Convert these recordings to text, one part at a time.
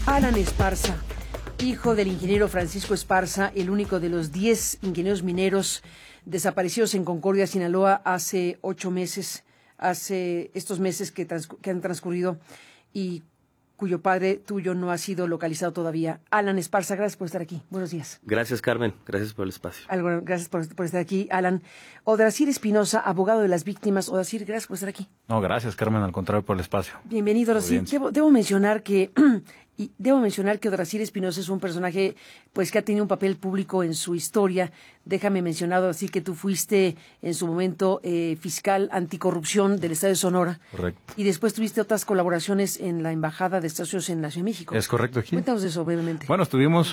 Alan Esparza, hijo del ingeniero Francisco Esparza, el único de los 10 ingenieros mineros desaparecidos en Concordia, Sinaloa, hace 8 meses, hace estos meses que han transcurrido y cuyo padre tuyo no ha sido localizado todavía. Alan Esparza, gracias por estar aquí. Buenos días. Gracias, Carmen. Gracias por el espacio. Bueno, gracias por estar aquí, Alan. Odrasir Espinosa, abogado de las víctimas. Odrasir, gracias por estar aquí. No, gracias, Carmen, al contrario, por el espacio. Bienvenido, Odrasir. Debo mencionar que Odrasir Espinosa es un personaje pues que ha tenido un papel público en su historia. Déjame mencionar, Odrasir, que tú fuiste en su momento fiscal anticorrupción del Estado de Sonora. Correcto. Y después tuviste otras colaboraciones en la Embajada de Estados Unidos en la Ciudad de México. Es correcto, aquí. Cuéntanos de eso brevemente. Bueno,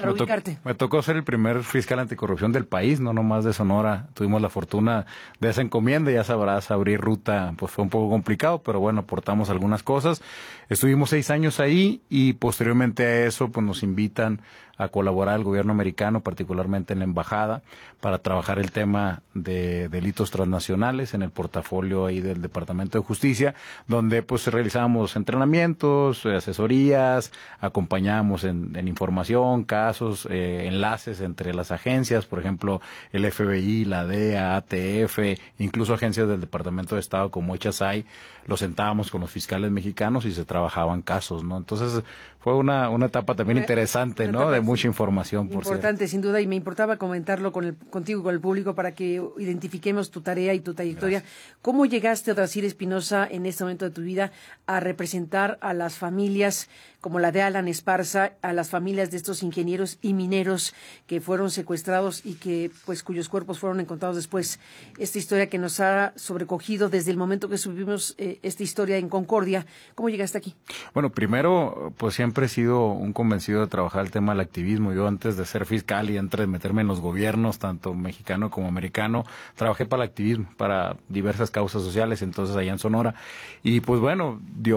me tocó ser el primer fiscal anticorrupción del país, no nomás de Sonora. Tuvimos la fortuna de esa encomienda, ya sabrás, abrir ruta pues fue un poco complicado, pero bueno, aportamos algunas cosas. Estuvimos 6 años ahí y posteriormente a eso pues nos invitan a colaborar al gobierno americano, particularmente en la embajada, para trabajar el tema de delitos transnacionales en el portafolio ahí del Departamento de Justicia, donde pues realizamos entrenamientos, asesorías, acompañamos en información, casos, enlaces entre las agencias, por ejemplo, el FBI, la DEA, ATF, incluso agencias del Departamento de Estado como HSI, los sentábamos con los fiscales mexicanos y se trabajaban casos, ¿no? Entonces fue una etapa también interesante, ¿no? De mucha información, por cierto. Importante, sin duda, y me importaba comentarlo contigo y con el público para que identifiquemos tu tarea y tu trayectoria. Gracias. ¿Cómo llegaste, Odrasir Espinosa, en este momento de tu vida, a representar a las familias como la de Alan Esparza, a las familias de estos ingenieros y mineros que fueron secuestrados y que, pues, cuyos cuerpos fueron encontrados después? Esta historia que nos ha sobrecogido desde el momento que subimos esta historia en Concordia. ¿Cómo llegaste aquí? Bueno, primero, pues siempre he sido un convencido de trabajar el tema del activismo. Yo antes de ser fiscal y antes de meterme en los gobiernos, tanto mexicano como americano, trabajé para el activismo, para diversas causas sociales, entonces allá en Sonora. Y pues bueno,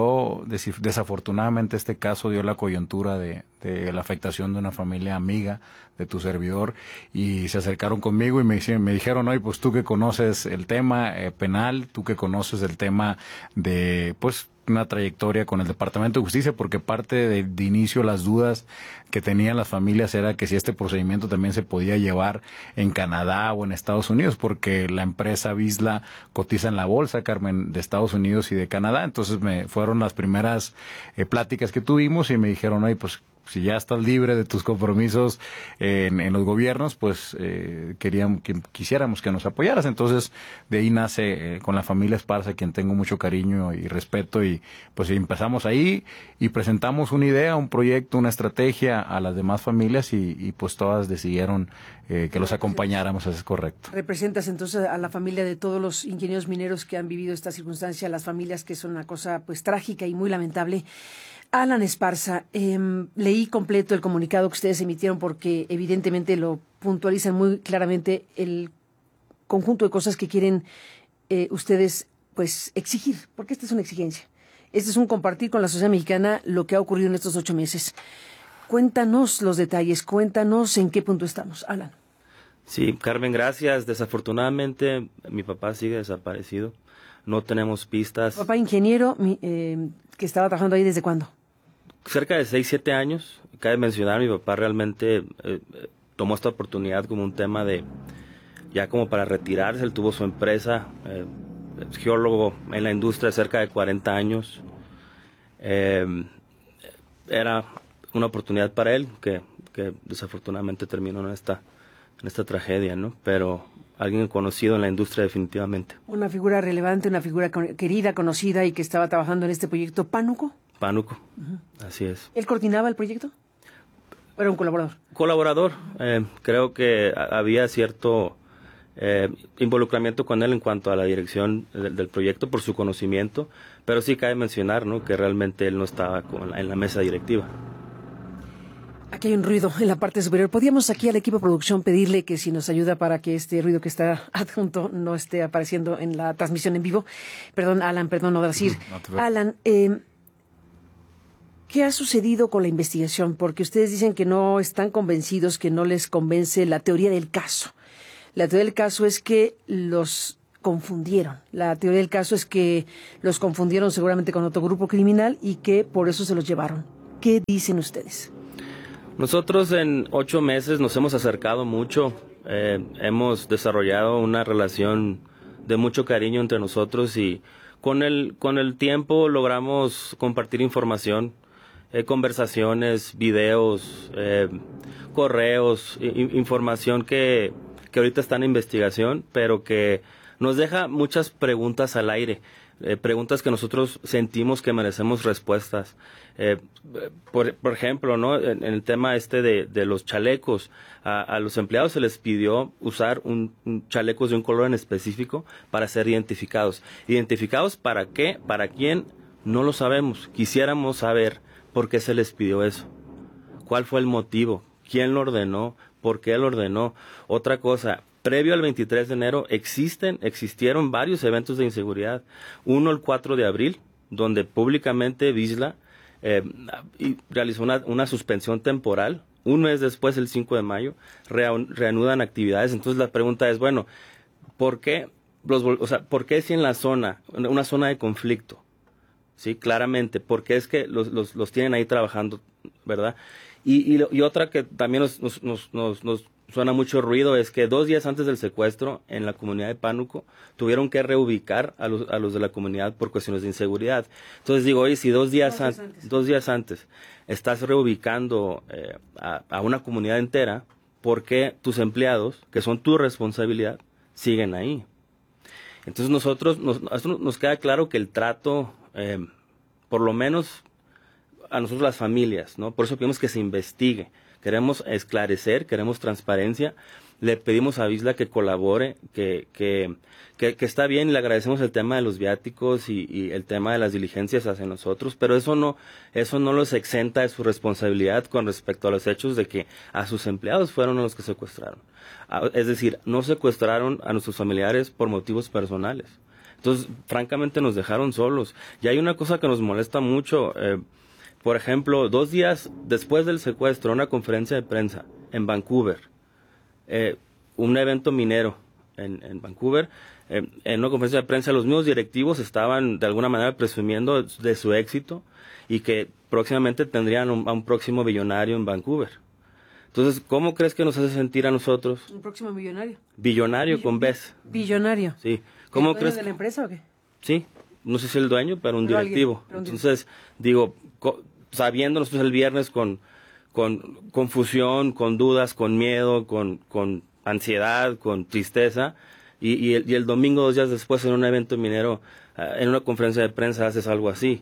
desafortunadamente este caso dio la coyuntura de la afectación de una familia amiga de tu servidor y se acercaron conmigo y me dijeron, oye, pues tú que conoces el tema penal, tú que conoces el tema de, pues, una trayectoria con el Departamento de Justicia, porque parte de inicio las dudas que tenían las familias era que si este procedimiento también se podía llevar en Canadá o en Estados Unidos, porque la empresa Visla cotiza en la bolsa, Carmen, de Estados Unidos y de Canadá. Entonces fueron las primeras pláticas que tuvimos y me dijeron, oye, pues si ya estás libre de tus compromisos en los gobiernos, pues quisiéramos que nos apoyaras. Entonces, de ahí nace con la familia Esparza, a quien tengo mucho cariño y respeto, y pues empezamos ahí y presentamos una idea, un proyecto, una estrategia a las demás familias y pues todas decidieron que los acompañáramos. Eso es correcto. Representas entonces a la familia de todos los ingenieros mineros que han vivido esta circunstancia, las familias, que son una cosa pues trágica y muy lamentable. Alan Esparza, leí completo el comunicado que ustedes emitieron porque evidentemente lo puntualizan muy claramente el conjunto de cosas que quieren ustedes pues exigir, porque esta es una exigencia. Este es un compartir con la sociedad mexicana lo que ha ocurrido en estos 8 meses. Cuéntanos los detalles, cuéntanos en qué punto estamos, Alan. Sí, Carmen, gracias. Desafortunadamente mi papá sigue desaparecido. No tenemos pistas. Papá ingeniero que estaba trabajando ahí, ¿desde cuándo? Cerca de 6, 7 años. Cabe mencionar, mi papá realmente tomó esta oportunidad como un tema de, ya como para retirarse. Él tuvo su empresa, es geólogo en la industria, cerca de 40 años. Era una oportunidad para él que desafortunadamente terminó en esta tragedia, ¿no? Pero alguien conocido en la industria definitivamente. Una figura relevante, una figura querida, conocida y que estaba trabajando en este proyecto. ¿Pánuco? Pánuco, así es. ¿Él coordinaba el proyecto? ¿O era un colaborador? Colaborador. Creo que había cierto involucramiento con él en cuanto a la dirección del proyecto por su conocimiento, pero sí cabe mencionar, ¿no?, que realmente él no estaba en la mesa directiva. Aquí hay un ruido en la parte superior. ¿Podríamos aquí al equipo de producción pedirle que si nos ayuda para que este ruido que está adjunto no esté apareciendo en la transmisión en vivo? Perdón, Alan, perdón, Odrasir. Alan, ¿qué ha sucedido con la investigación? Porque ustedes dicen que no están convencidos, que no les convence la teoría del caso. La teoría del caso es que los confundieron. La teoría del caso es que los confundieron seguramente con otro grupo criminal y que por eso se los llevaron. ¿Qué dicen ustedes? Nosotros en 8 meses nos hemos acercado mucho, hemos desarrollado una relación de mucho cariño entre nosotros y con el tiempo logramos compartir información, conversaciones, videos, correos, información que ahorita está en investigación, pero que nos deja muchas preguntas al aire. Preguntas que nosotros sentimos que merecemos respuestas. Por ejemplo, ¿no? En el tema de los chalecos, a los empleados se les pidió usar chalecos de un color en específico para ser identificados. ¿Identificados para qué? ¿Para quién? No lo sabemos. Quisiéramos saber por qué se les pidió eso. ¿Cuál fue el motivo? ¿Quién lo ordenó? ¿Por qué lo ordenó? Otra cosa, previo al 23 de enero existieron varios eventos de inseguridad. Uno el 4 de abril, donde públicamente Visla realizó una suspensión temporal. Un mes después, el 5 de mayo, reanudan actividades. Entonces la pregunta es, bueno, ¿por qué si en la zona, una zona de conflicto, sí, claramente, por qué es que los tienen ahí trabajando, ¿verdad? Y otra que también nos suena mucho ruido es que 2 días antes del secuestro en la comunidad de Pánuco tuvieron que reubicar a los de la comunidad por cuestiones de inseguridad. Entonces digo, oye, si 2 días antes estás reubicando a una comunidad entera, ¿por qué tus empleados, que son tu responsabilidad, siguen ahí? Entonces nos queda claro que el trato, por lo menos a nosotros las familias, ¿no? Por eso queremos que se investigue. Queremos esclarecer, queremos transparencia. Le pedimos a Visla que colabore, que está bien, y le agradecemos el tema de los viáticos y el tema de las diligencias hacia nosotros, pero eso no los exenta de su responsabilidad con respecto a los hechos de que a sus empleados fueron los que secuestraron. Es decir, no secuestraron a nuestros familiares por motivos personales. Entonces, francamente, nos dejaron solos. Y hay una cosa que nos molesta mucho. Por ejemplo, 2 días después del secuestro, una conferencia de prensa en Vancouver, un evento minero en Vancouver, en una conferencia de prensa los mismos directivos estaban de alguna manera presumiendo de su éxito y que próximamente tendrían a un próximo billonario en Vancouver. Entonces, ¿cómo crees que nos hace sentir a nosotros? ¿Un próximo millonario? Billonario con Bs. Billonario. Sí. ¿Cómo ¿El dueño crees? de la empresa o qué? Sí, no sé si el dueño, pero un directivo. Entonces, digo, sabiendo nosotros el viernes con confusión, con dudas, con miedo, con ansiedad, con tristeza, y el domingo 2 días después en un evento minero, en una conferencia de prensa haces algo así.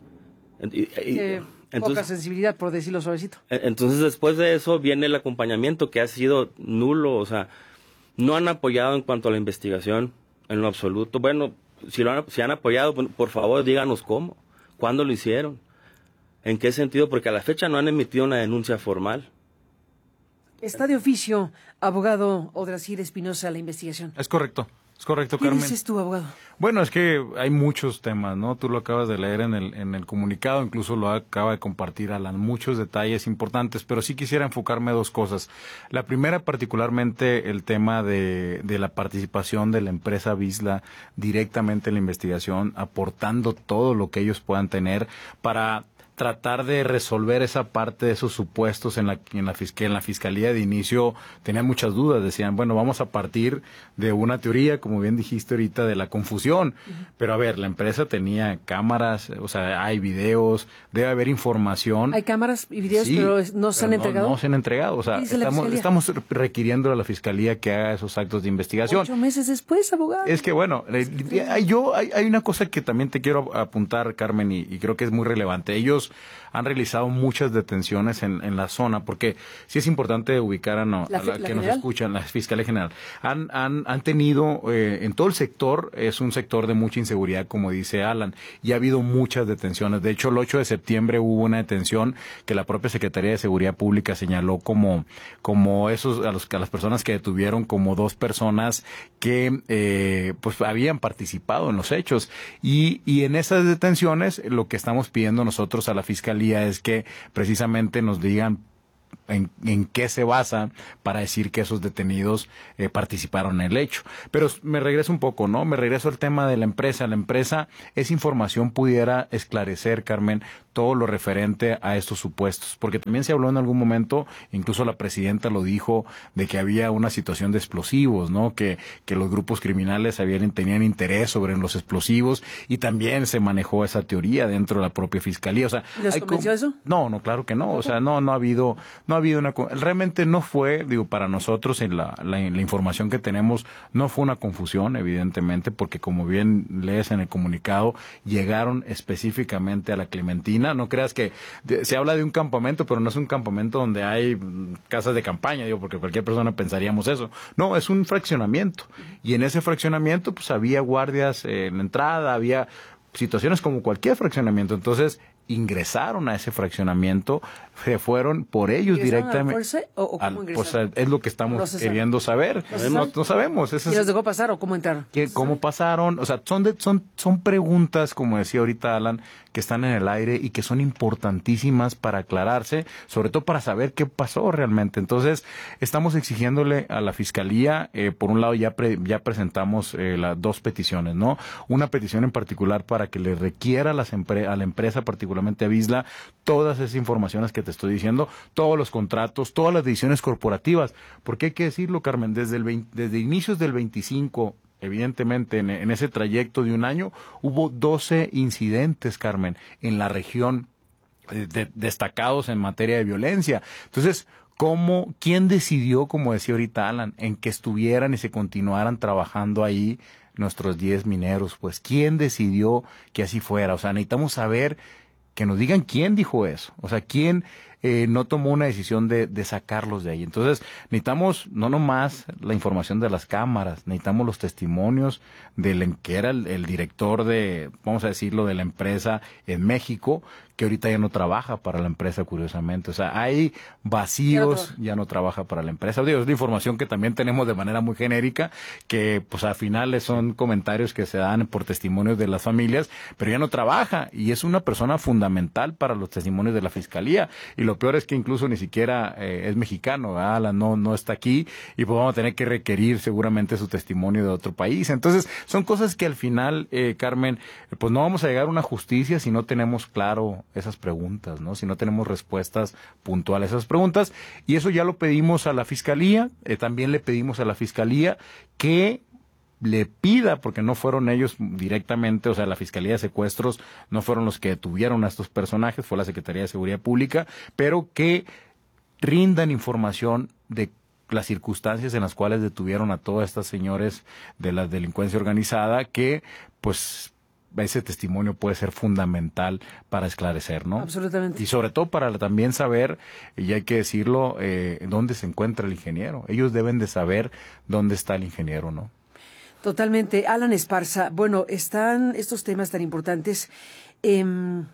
Poca sensibilidad, por decirlo suavecito. Entonces después de eso viene el acompañamiento que ha sido nulo, o sea, no han apoyado en cuanto a la investigación en lo absoluto. Bueno, si han apoyado, por favor díganos cómo, cuándo lo hicieron. ¿En qué sentido? Porque a la fecha no han emitido una denuncia formal. Está de oficio, abogado Odrasir Espinosa, la investigación. Es correcto, ¿Qué Carmen. dices tú, abogado? Bueno, es que hay muchos temas, ¿no? Tú lo acabas de leer en el comunicado, incluso lo acaba de compartir Alan, muchos detalles importantes, pero sí quisiera enfocarme a 2 cosas. La primera, particularmente, el tema de la participación de la empresa Visla directamente en la investigación, aportando todo lo que ellos puedan tener para tratar de resolver esa parte de esos supuestos en la fiscalía de inicio tenían muchas dudas, decían, bueno, vamos a partir de una teoría, como bien dijiste ahorita, de la confusión, pero a ver, la empresa tenía cámaras, o sea, hay videos, debe haber información. Hay cámaras y videos, sí, pero no se han entregado. No se han entregado, o sea, estamos requiriendo a la fiscalía que haga esos actos de investigación. 8 meses después, abogado. Es que bueno, hay una cosa que también te quiero apuntar, Carmen, y creo que es muy relevante. Ellos han realizado muchas detenciones en la zona, porque sí es importante ubicar a la que nos escuchan, la Fiscalía General. Han tenido, en todo el sector, es un sector de mucha inseguridad, como dice Alan, y ha habido muchas detenciones. De hecho, el 8 de septiembre hubo una detención que la propia Secretaría de Seguridad Pública señaló como esos, a las personas que detuvieron como 2 personas que pues habían participado en los hechos. Y en esas detenciones, lo que estamos pidiendo nosotros a la Fiscalía es que precisamente nos digan en qué se basa para decir que esos detenidos participaron en el hecho. Pero me regreso un poco, ¿no? Me regreso al tema de la empresa. La empresa, esa información pudiera esclarecer, Carmen, todo lo referente a estos supuestos. Porque también se habló en algún momento, incluso la presidenta lo dijo, de que había una situación de explosivos, ¿no? Que los grupos criminales tenían interés sobre los explosivos, y también se manejó esa teoría dentro de la propia fiscalía. O sea, ¿les convenció eso? No, claro que no. O sea, no ha habido realmente no fue, para nosotros en la información que tenemos, no fue una confusión, evidentemente, porque como bien lees en el comunicado, llegaron específicamente a la Clementina. No creas que se habla de un campamento, pero no es un campamento donde hay casas de campaña, porque cualquier persona pensaríamos eso. No, es un fraccionamiento. Y en ese fraccionamiento, pues había guardias en la entrada, había situaciones como cualquier fraccionamiento. Entonces, ingresaron a ese fraccionamiento, se fueron por ellos directamente. ¿O cómo ingresaron? Pues es lo que estamos queriendo saber. No sabemos. ¿Y los dejó pasar o cómo entraron? ¿Cómo pasaron? O sea, son preguntas, como decía ahorita Alan, que están en el aire y que son importantísimas para aclararse, sobre todo para saber qué pasó realmente. Entonces, estamos exigiéndole a la Fiscalía, por un lado ya presentamos las 2 peticiones, ¿no? Una petición en particular para que le requiera a la empresa, particularmente a Visla, todas esas informaciones que te estoy diciendo, todos los contratos, todas las decisiones corporativas, porque hay que decirlo, Carmen, desde inicios del 25, evidentemente en ese trayecto de un año, hubo 12 incidentes, Carmen, en la región, destacados en materia de violencia. Entonces, ¿quién decidió, como decía ahorita Alan, en que estuvieran y se continuaran trabajando ahí nuestros 10 mineros? Pues, ¿quién decidió que así fuera? O sea, necesitamos saber, que nos digan quién dijo eso. O sea, quién no tomó una decisión de sacarlos de ahí. Entonces, necesitamos no nomás la información de las cámaras, necesitamos los testimonios que era el director vamos a decirlo, de la empresa en México, que ahorita ya no trabaja para la empresa, curiosamente. O sea, hay vacíos, ya no trabaja para la empresa. Es la información que también tenemos de manera muy genérica, que pues al final son comentarios que se dan por testimonios de las familias, pero ya no trabaja, y es una persona fundamental para los testimonios de la Fiscalía. Y lo peor es que incluso ni siquiera es mexicano, Alan no está aquí, y pues vamos a tener que requerir seguramente su testimonio de otro país. Entonces, son cosas que al final, Carmen, pues no vamos a llegar a una justicia si no tenemos claro esas preguntas, ¿no? Si no tenemos respuestas puntuales a esas preguntas. Y eso ya lo pedimos a la Fiscalía, también le pedimos a la Fiscalía que le pida, porque no fueron ellos directamente, o sea, la Fiscalía de Secuestros no fueron los que detuvieron a estos personajes, fue la Secretaría de Seguridad Pública, pero que rindan información de las circunstancias en las cuales detuvieron a todas estas señores de la delincuencia organizada, que pues ese testimonio puede ser fundamental para esclarecer, ¿no? Absolutamente. Y sobre todo para también saber, y hay que decirlo, dónde se encuentra el ingeniero. Ellos deben de saber dónde está el ingeniero, ¿no? Totalmente. Alan Esparza, bueno, están estos temas tan importantes. Tienen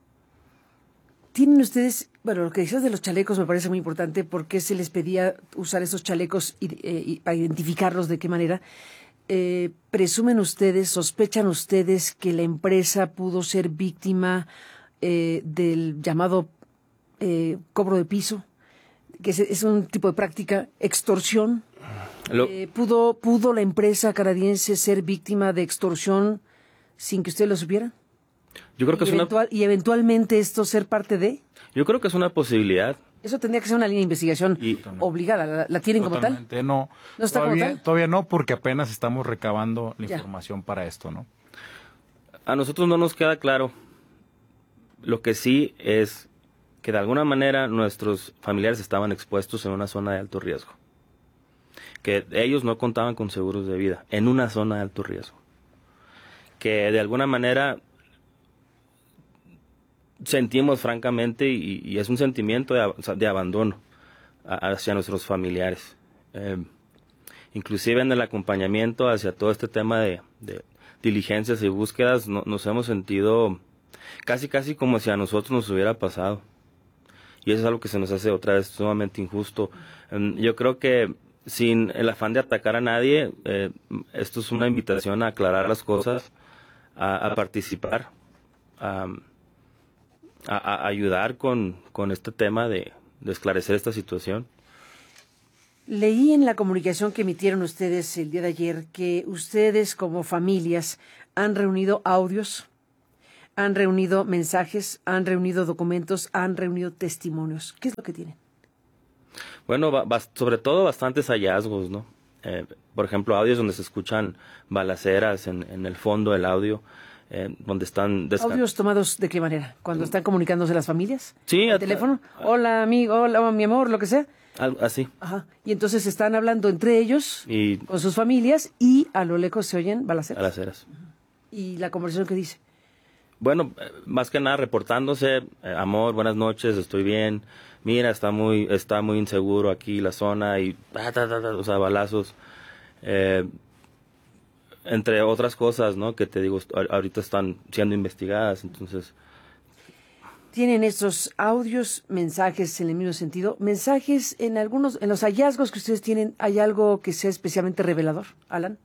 ustedes, bueno, lo que decías de los chalecos me parece muy importante, porque se les pedía usar esos chalecos y para identificarlos, de qué manera. ¿Presumen ustedes, sospechan ustedes que la empresa pudo ser víctima del llamado cobro de piso, que es un tipo de práctica, extorsión? ¿Pudo la empresa canadiense ser víctima de extorsión sin que usted lo supiera? Yo creo que ¿Y eventualmente esto ser parte de? Yo creo que es una posibilidad. Eso tendría que ser una línea de investigación obligada. ¿La tienen como tal? No. ¿No está como tal? Todavía no, porque apenas estamos recabando la información para esto, ¿no? A nosotros no nos queda claro. Lo que sí es que de alguna manera nuestros familiares estaban expuestos en una zona de alto riesgo. Que ellos no contaban con seguros de vida en una zona de alto riesgo. Que de alguna manera sentimos francamente, y es un sentimiento de abandono hacia nuestros familiares. Inclusive en el acompañamiento hacia todo este tema de diligencias y búsquedas, nos hemos sentido casi como si a nosotros nos hubiera pasado. Y eso es algo que se nos hace otra vez sumamente injusto. Yo creo que sin el afán de atacar a nadie, esto es una invitación a aclarar las cosas, a participar, a ayudar con este tema de esclarecer esta situación. Leí en la comunicación que emitieron ustedes el día de ayer que ustedes como familias han reunido audios, han reunido mensajes, han reunido documentos, han reunido testimonios. ¿Qué es lo que tienen? Bueno, sobre todo bastantes hallazgos, ¿no? Por ejemplo, audios donde se escuchan balaceras en el fondo del audio, donde están... ¿Audios tomados de qué manera? ¿Cuando están comunicándose las familias? Sí. ¿Al teléfono? Hola, amigo, hola, mi amor, lo que sea. Así. Ajá. Y entonces están hablando entre ellos, con sus familias, y a lo lejos se oyen balaceras. Balaceras. ¿Y la conversación qué dice? Bueno, más que nada reportándose, amor, buenas noches, estoy bien, mira, está muy inseguro aquí la zona, y o sea, balazos, entre otras cosas, ¿no? Que te digo, ahorita están siendo investigadas, entonces... ¿Tienen estos audios, mensajes en el mismo sentido? ¿Mensajes en los hallazgos que ustedes tienen, hay algo que sea especialmente revelador, Alan?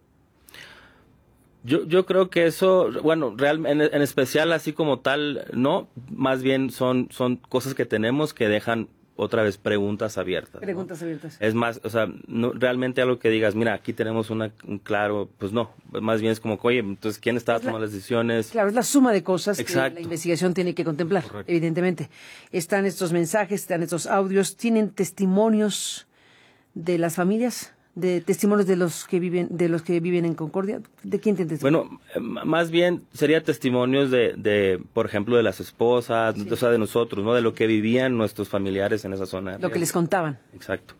Yo creo que eso, bueno, en especial así como tal, no, más bien son cosas que tenemos que dejan otra vez preguntas abiertas. Preguntas abiertas. Es más, o sea, no realmente algo que digas, mira, aquí tenemos un claro, pues no, más bien es como, oye, entonces, ¿quién estaba tomando las decisiones? Claro, es la suma de cosas Exacto. que la investigación tiene que contemplar, Correcto. evidentemente. Están estos mensajes, están estos audios, ¿tienen testimonios de las familias? ¿De testimonios de los que viven en Concordia? ¿De quién tienen testimonio? Bueno, más bien sería testimonios de, por ejemplo, de las esposas, Sí. o sea, de nosotros, ¿no? De lo que vivían nuestros familiares en esa zona. Lo que les contaban. Exacto.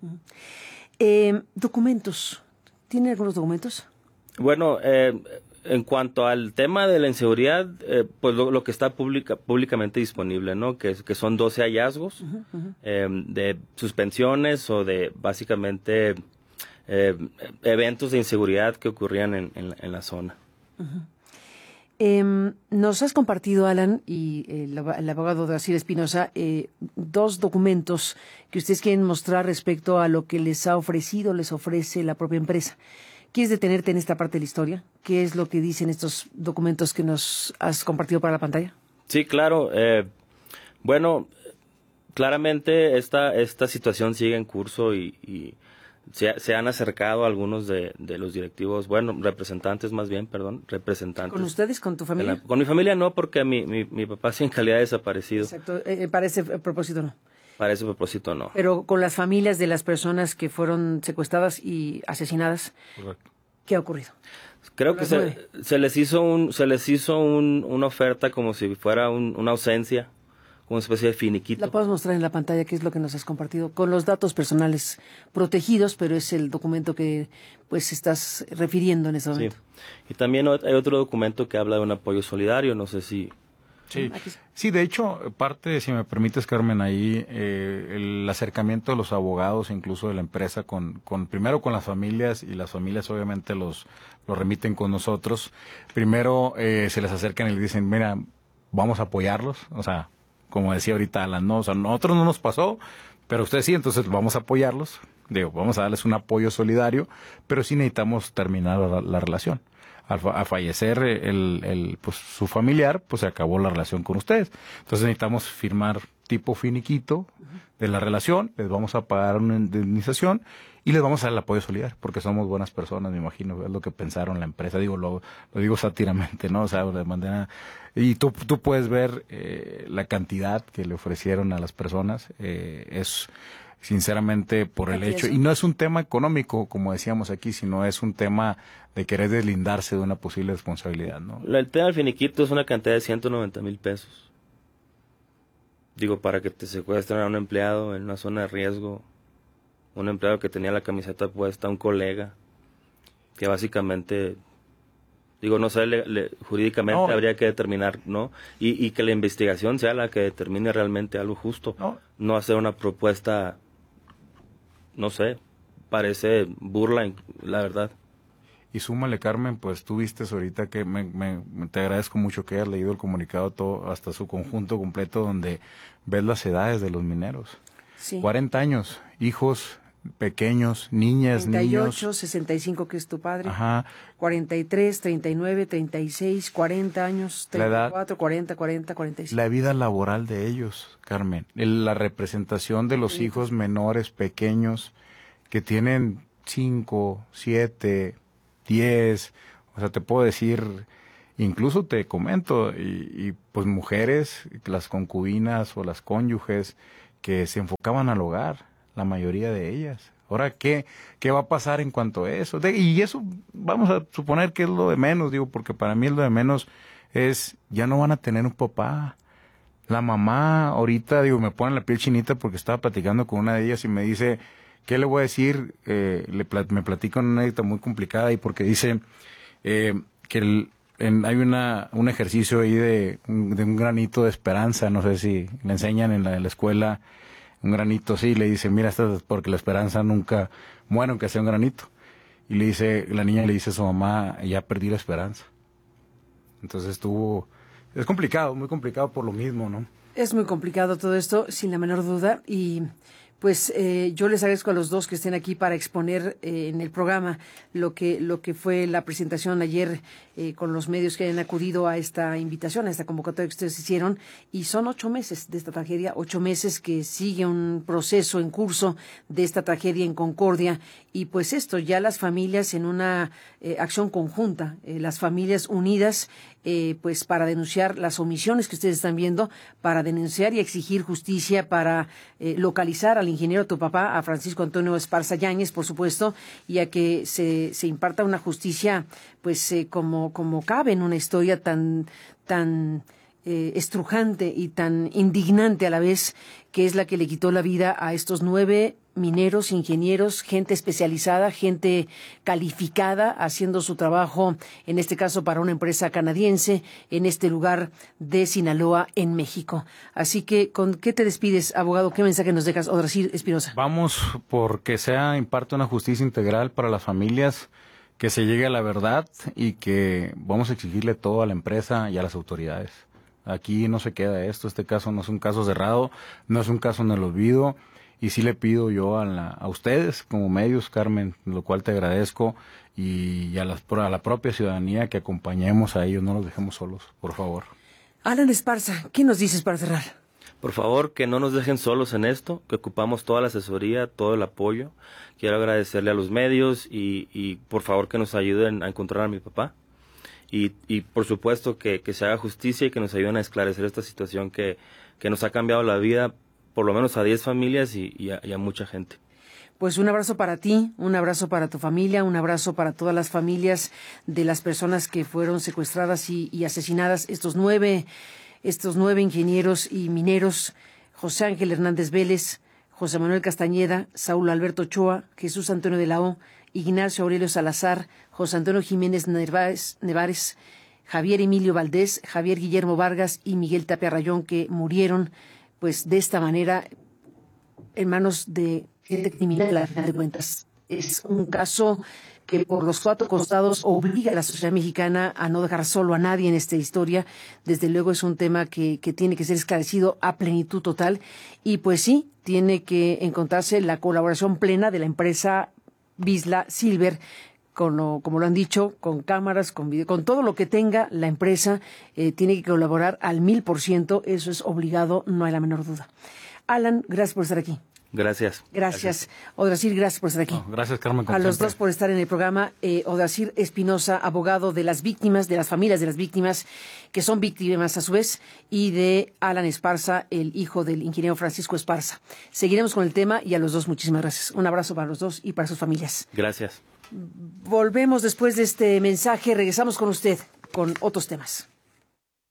Documentos. ¿Tienen algunos documentos? Bueno, en cuanto al tema de la inseguridad, pues lo que está públicamente disponible, ¿no? Que son 12 hallazgos de suspensiones o de básicamente eventos de inseguridad que ocurrían en la zona. Nos has compartido, Alan, y el abogado Daciel Espinosa, 2 documentos que ustedes quieren mostrar respecto a lo que les ofrece la propia empresa. ¿Quieres detenerte en esta parte de la historia? ¿Qué es lo que dicen estos documentos que nos has compartido para la pantalla? Sí, claro. Bueno, claramente esta situación sigue en curso y se han acercado algunos de los directivos, bueno, representantes. ¿Con ustedes, con tu familia? Con mi familia no, porque mi papá sí en calidad de desaparecido. Exacto, para ese propósito no. Para ese propósito no. Pero con las familias de las personas que fueron secuestradas y asesinadas, Correcto. ¿qué ha ocurrido? Creo que se les hizo una oferta como si fuera una ausencia, como una especie de finiquito. La podemos mostrar en la pantalla, qué es lo que nos has compartido, con los datos personales protegidos, pero es el documento que pues estás refiriendo en ese momento. Sí. Y también hay otro documento que habla de un apoyo solidario, no sé si... Sí, de hecho, parte, si me permites, Carmen, ahí el acercamiento de los abogados, incluso de la empresa, primero con las familias, y las familias obviamente los remiten con nosotros. Primero se les acercan y les dicen, mira, vamos a apoyarlos, o sea, como decía ahorita Alan, no, o sea, a nosotros no nos pasó, pero ustedes sí, entonces vamos a apoyarlos, vamos a darles un apoyo solidario, pero sí necesitamos terminar la relación. Al fallecer pues su familiar, pues se acabó la relación con ustedes. Entonces necesitamos firmar tipo finiquito de la relación, les vamos a pagar una indemnización y les vamos a dar el apoyo solidario, porque somos buenas personas, me imagino, es lo que pensaron la empresa, lo digo sátíramente, ¿no? O sea, de manera... Y tú puedes ver la cantidad que le ofrecieron a las personas, es... sinceramente por el hecho, y no es un tema económico, como decíamos aquí, sino es un tema de querer deslindarse de una posible responsabilidad, ¿no? El tema del finiquito es una cantidad de 190,000 pesos. Digo, para que te secuestren a un empleado en una zona de riesgo, un empleado que tenía la camiseta puesta, un colega, que básicamente, digo, no sé, jurídicamente habría que determinar, ¿no? Y que la investigación sea la que determine realmente algo justo, no hacer una propuesta, no sé, parece burla, la verdad. Y súmale, Carmen, pues tú viste ahorita que te agradezco mucho que hayas leído el comunicado todo, hasta su conjunto completo, donde ves las edades de los mineros. Sí. 40 años, hijos pequeños, niñas, 38, niños. 65 que es tu padre. Ajá. 43, 39, 36, 40 años, 34, 40, 45. La vida laboral de ellos, Carmen. La representación de los hijos menores, pequeños, que tienen 5, 7, 10. O sea, te puedo decir, incluso te comento, y pues mujeres, las concubinas o las cónyuges que se enfocaban al hogar, la mayoría de ellas. Ahora, ¿qué va a pasar en cuanto a eso? Y eso vamos a suponer que es lo de menos, digo, porque para mí lo de menos es, ya no van a tener un papá. La mamá ahorita, digo, me pone la piel chinita porque estaba platicando con una de ellas y me dice, ¿qué le voy a decir? Me platica una anécdota muy complicada y porque dice que hay un ejercicio ahí de un granito de esperanza, no sé si le enseñan en la escuela, un granito así, le dice, mira, esto es porque la esperanza nunca muere aunque sea un granito. Y la niña le dice a su mamá, ya perdí la esperanza. Entonces es complicado, muy complicado por lo mismo, ¿no? Es muy complicado todo esto, sin la menor duda, y pues yo les agradezco a los dos que estén aquí para exponer en el programa lo que fue la presentación ayer con los medios que hayan acudido a esta invitación, a esta convocatoria que ustedes hicieron, y son 8 meses de esta tragedia, 8 meses que sigue un proceso en curso de esta tragedia en Concordia, y pues esto, ya las familias en una acción conjunta, las familias unidas, pues para denunciar las omisiones que ustedes están viendo, para denunciar y exigir justicia, para localizar al ingeniero tu papá, a Francisco Antonio Esparza Yáñez, por supuesto, y a que se imparta una justicia, pues como cabe en una historia tan estrujante y tan indignante a la vez, que es la que le quitó la vida a estos 9 mineros, ingenieros, gente especializada, gente calificada, haciendo su trabajo, en este caso para una empresa canadiense, en este lugar de Sinaloa, en México. Así que, ¿con qué te despides, abogado? ¿Qué mensaje nos dejas, Odrasir Espinosa? Vamos porque imparte una justicia integral para las familias, que se llegue a la verdad y que vamos a exigirle todo a la empresa y a las autoridades. Aquí no se queda esto, este caso no es un caso cerrado, no es un caso en el olvido, y sí le pido yo a ustedes como medios, Carmen, lo cual te agradezco, y a la propia ciudadanía que acompañemos a ellos, no los dejemos solos, por favor. Alan Esparza, ¿qué nos dices para cerrar? Por favor, que no nos dejen solos en esto, que ocupamos toda la asesoría, todo el apoyo. Quiero agradecerle a los medios y por favor que nos ayuden a encontrar a mi papá. Y por supuesto que se haga justicia y que nos ayuden a esclarecer esta situación que nos ha cambiado la vida, por lo menos a 10 familias y a mucha gente. Pues un abrazo para ti, un abrazo para tu familia, un abrazo para todas las familias de las personas que fueron secuestradas y asesinadas, estos nueve ingenieros y mineros, José Ángel Hernández Vélez, José Manuel Castañeda, Saúl Alberto Ochoa, Jesús Antonio de la O, Ignacio Aurelio Salazar, José Antonio Jiménez Nevares, Javier Emilio Valdés, Javier Guillermo Vargas y Miguel Tapia Rayón, que murieron pues de esta manera en manos de gente criminal, a final de cuentas. Es un caso que por los 4 costados obliga a la sociedad mexicana a no dejar solo a nadie en esta historia. Desde luego es un tema que tiene que ser esclarecido a plenitud total, y pues sí, tiene que encontrarse la colaboración plena de la empresa Bisla Silver, como lo han dicho, con cámaras, con video, con todo lo que tenga la empresa, tiene que colaborar al 1000%, eso es obligado, no hay la menor duda. Alan, gracias por estar aquí. Gracias. Odrasir, gracias por estar aquí. Gracias, Carmen. A los dos por estar en el programa. Odrasir Espinosa, abogado de las víctimas, de las familias de las víctimas, que son víctimas a su vez, y de Alan Esparza, el hijo del ingeniero Francisco Esparza. Seguiremos con el tema, y a los dos muchísimas gracias. Un abrazo para los dos y para sus familias. Gracias. Volvemos después de este mensaje, regresamos con usted con otros temas.